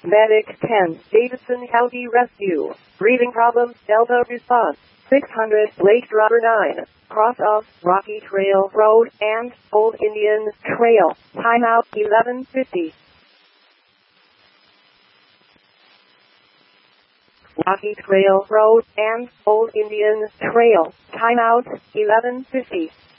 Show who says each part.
Speaker 1: Medic 10, Davidson County Rescue. Breathing problems, Delta response. 600, Lake Driver 9. Cross off Rocky Trail Road and Old Indian Trail. Timeout 11:50. Rocky Trail Road and Old Indian Trail. Timeout 11:50.